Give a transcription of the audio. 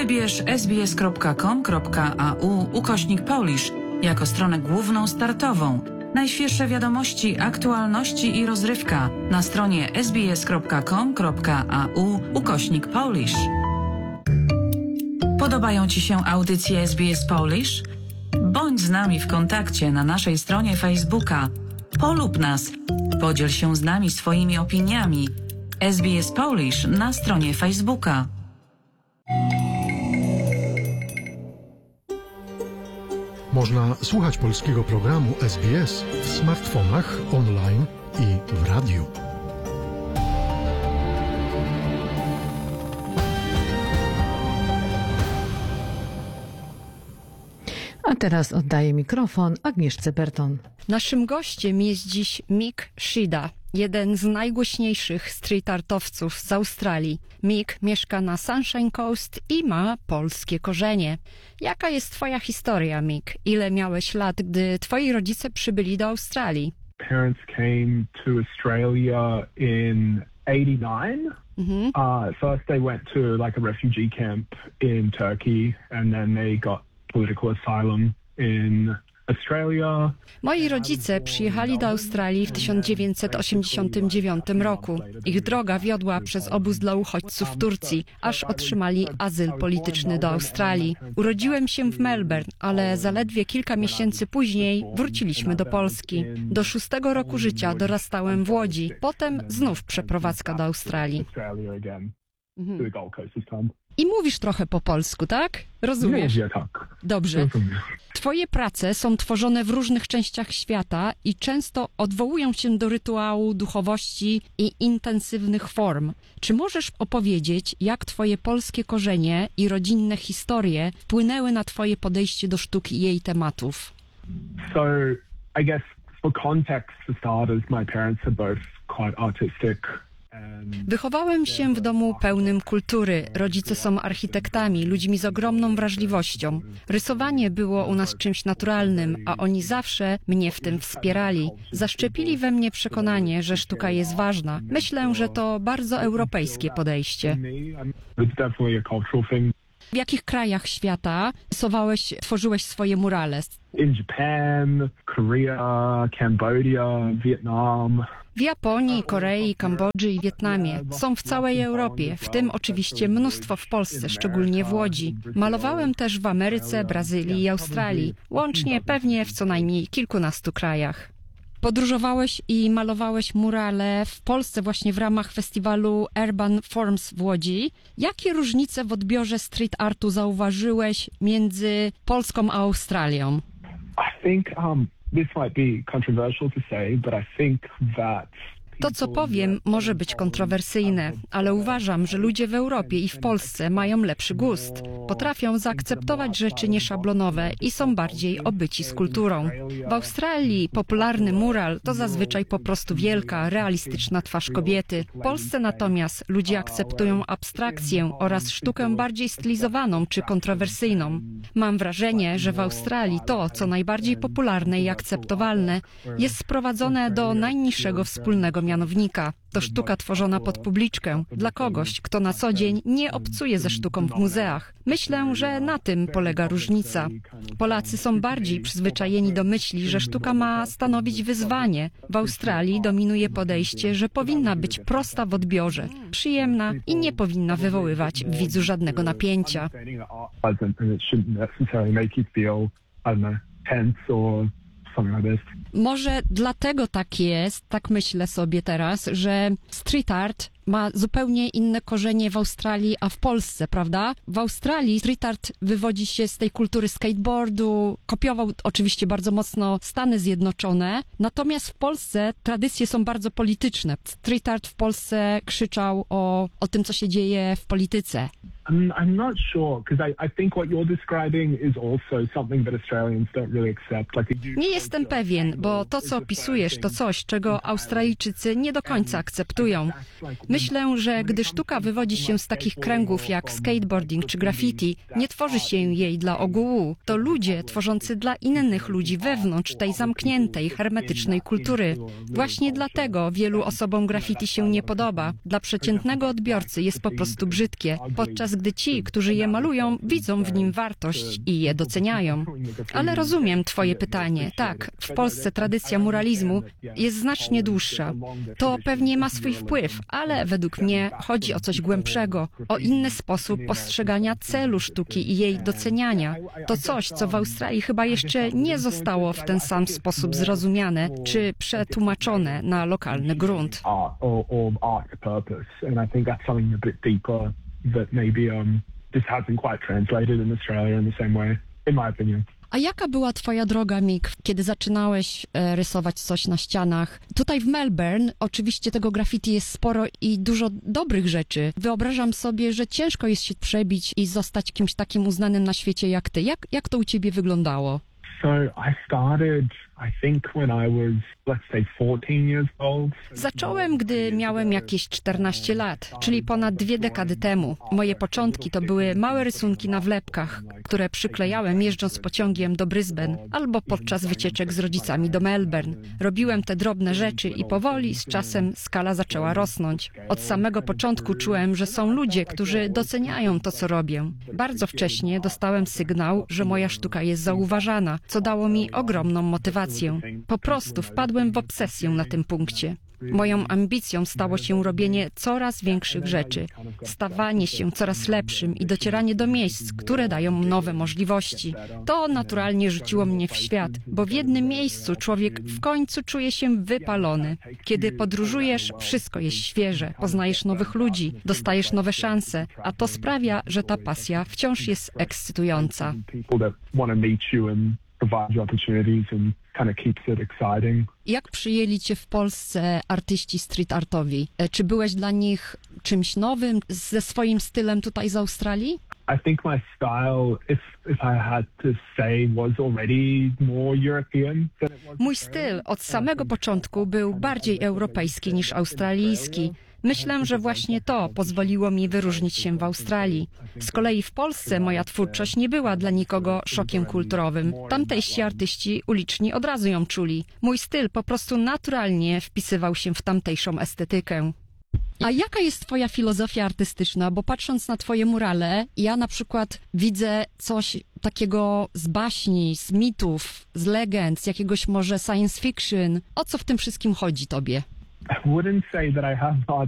Wybierz sbs.com.au/Polish jako stronę główną startową. Najświeższe wiadomości, aktualności i rozrywka na stronie sbs.com.au/Polish. Podobają Ci się audycje SBS Polish? Bądź z nami w kontakcie na naszej stronie Facebooka. Polub nas. Podziel się z nami swoimi opiniami. SBS Polish na stronie Facebooka. Można słuchać polskiego programu SBS w smartfonach, online i w radiu. A teraz oddaję mikrofon Agnieszce Berton. Naszym gościem jest dziś Mick Shida, jeden z najgłośniejszych street artowców z Australii. Mick mieszka na Sunshine Coast i ma polskie korzenie. Jaka jest twoja historia, Mick? Ile miałeś lat, gdy twoi rodzice przybyli do Australii? Parents came to Australia in 89. First they went to like a refugee camp in Turkey and then they got political asylum in Australia. Moi rodzice przyjechali do Australii w 1989 roku. Ich droga wiodła przez obóz dla uchodźców w Turcji, aż otrzymali azyl polityczny do Australii. Urodziłem się w Melbourne, ale zaledwie kilka miesięcy później wróciliśmy do Polski. Do 6 roku życia dorastałem w Łodzi, potem znów przeprowadzka do Australii. I mówisz trochę po polsku, tak? Rozumiesz? Nie, tak. Dobrze. Twoje prace są tworzone w różnych częściach świata i często odwołują się do rytuału, duchowości i intensywnych form. Czy możesz opowiedzieć, jak twoje polskie korzenie i rodzinne historie wpłynęły na twoje podejście do sztuki i jej tematów? So, I guess for context for starters, my parents are both quite artistic. Wychowałem się w domu pełnym kultury. Rodzice są architektami, ludźmi z ogromną wrażliwością. Rysowanie było u nas czymś naturalnym, a oni zawsze mnie w tym wspierali. Zaszczepili we mnie przekonanie, że sztuka jest ważna. Myślę, że to bardzo europejskie podejście. W jakich krajach świata tworzyłeś swoje murale? In Japan, Korea, Cambodia, Vietnam. W Japonii, Korei, Kambodży i Wietnamie. Są w całej Europie, w tym oczywiście mnóstwo w Polsce, szczególnie w Łodzi. Malowałem też w Ameryce, Brazylii i Australii, łącznie pewnie w co najmniej kilkunastu krajach. Podróżowałeś i malowałeś murale w Polsce właśnie w ramach festiwalu Urban Forms w Łodzi. Jakie różnice w odbiorze street artu zauważyłeś między Polską a Australią? I think this might be controversial to say, but I think that To, co powiem, może być kontrowersyjne, ale uważam, że ludzie w Europie i w Polsce mają lepszy gust. Potrafią zaakceptować rzeczy nieszablonowe i są bardziej obyci z kulturą. W Australii popularny mural to zazwyczaj po prostu wielka, realistyczna twarz kobiety. W Polsce natomiast ludzie akceptują abstrakcję oraz sztukę bardziej stylizowaną czy kontrowersyjną. Mam wrażenie, że w Australii to, co najbardziej popularne i akceptowalne, jest sprowadzone do najniższego wspólnego mianownika. To sztuka tworzona pod publiczkę, dla kogoś, kto na co dzień nie obcuje ze sztuką w muzeach. Myślę, że na tym polega różnica. Polacy są bardziej przyzwyczajeni do myśli, że sztuka ma stanowić wyzwanie. W Australii dominuje podejście, że powinna być prosta w odbiorze, przyjemna i nie powinna wywoływać w widzu żadnego napięcia. Może dlatego tak jest, tak myślę sobie teraz, że street art ma zupełnie inne korzenie w Australii, a w Polsce, prawda? W Australii street art wywodzi się z tej kultury skateboardu, kopiował oczywiście bardzo mocno Stany Zjednoczone, natomiast w Polsce tradycje są bardzo polityczne. Street art w Polsce krzyczał o tym, co się dzieje w polityce. I'm not sure, because I think what you're describing is also something that Australians don't really accept. Nie jestem pewien, bo to, co opisujesz, to coś, czego Australijczycy nie do końca akceptują. Myślę, że gdy sztuka wywodzi się z takich kręgów jak skateboarding czy graffiti, nie tworzy się jej dla ogółu. To ludzie tworzący dla innych ludzi wewnątrz tej zamkniętej, hermetycznej kultury. Właśnie dlatego wielu osobom graffiti się nie podoba. Dla przeciętnego odbiorcy jest po prostu brzydkie, podczas podczas gdy ci, którzy je malują, widzą w nim wartość i je doceniają. Ale rozumiem twoje pytanie. Tak, w Polsce tradycja muralizmu jest znacznie dłuższa. To pewnie ma swój wpływ, ale według mnie chodzi o coś głębszego, o inny sposób postrzegania celu sztuki i jej doceniania. To coś, co w Australii chyba jeszcze nie zostało w ten sam sposób zrozumiane czy przetłumaczone na lokalny grunt. A jaka była twoja droga, Mick, kiedy zaczynałeś rysować coś na ścianach? Tutaj w Melbourne oczywiście tego graffiti jest sporo i dużo dobrych rzeczy. Wyobrażam sobie, że ciężko jest się przebić i zostać kimś takim uznanym na świecie jak ty. Jak to u ciebie wyglądało? Zacząłem, gdy miałem jakieś 14 lat, czyli ponad 2 dekady temu. Moje początki to były małe rysunki na wlepkach, które przyklejałem jeżdżąc pociągiem do Brisbane albo podczas wycieczek z rodzicami do Melbourne. Robiłem te drobne rzeczy i powoli z czasem skala zaczęła rosnąć. Od samego początku czułem, że są ludzie, którzy doceniają to, co robię. Bardzo wcześnie dostałem sygnał, że moja sztuka jest zauważana, co dało mi ogromną motywację. Po prostu wpadłem w obsesję na tym punkcie. Moją ambicją stało się robienie coraz większych rzeczy, stawanie się coraz lepszym i docieranie do miejsc, które dają nowe możliwości. To naturalnie rzuciło mnie w świat, bo w jednym miejscu człowiek w końcu czuje się wypalony. Kiedy podróżujesz, wszystko jest świeże, poznajesz nowych ludzi, dostajesz nowe szanse, a to sprawia, że ta pasja wciąż jest ekscytująca. Jak przyjęli cię w Polsce artyści street artowi? Czy byłeś dla nich czymś nowym ze swoim stylem tutaj z Australii? I think my style, if I had to say, was already more European than it was. Mój styl od samego początku był bardziej europejski niż australijski. Myślę, że właśnie to pozwoliło mi wyróżnić się w Australii. Z kolei w Polsce moja twórczość nie była dla nikogo szokiem kulturowym. Tamtejsi artyści uliczni od razu ją czuli. Mój styl po prostu naturalnie wpisywał się w tamtejszą estetykę. A jaka jest twoja filozofia artystyczna? Bo patrząc na twoje murale, ja na przykład widzę coś takiego z baśni, z mitów, z legend, z jakiegoś może science fiction. O co w tym wszystkim chodzi tobie? I wouldn't say that I have an